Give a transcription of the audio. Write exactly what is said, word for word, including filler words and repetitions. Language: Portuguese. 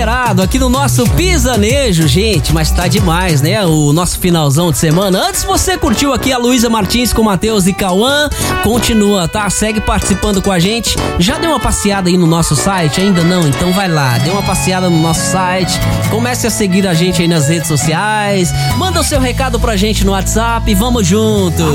Aqui no nosso pisanejo, gente, mas tá demais, né? O nosso finalzão de semana. Antes você curtiu aqui a Luísa Martins com Matheus e Cauã, continua, tá? Segue participando com a gente. Já deu uma passeada aí no nosso site? Ainda não? Então vai lá, dê uma passeada no nosso site, comece a seguir a gente aí nas redes sociais, manda o seu recado pra gente no WhatsApp, vamos junto!